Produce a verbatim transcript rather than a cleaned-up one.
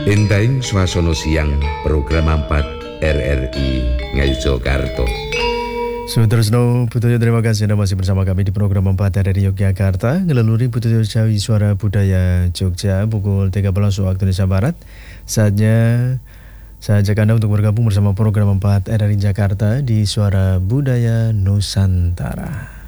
Entahing swasana siang program empat R R I Ngayogyakarta. Sutresno Budoyo, terima kasih Anda masih bersama kami di program empat R R I Yogyakarta. Ngeleluri Budoyo Jawi Suara Budaya Jogja pukul tiga belas waktu Indonesia Barat. Saatnya saya ajak Anda untuk bergabung bersama program empat R R I Jakarta di Suara Budaya Nusantara.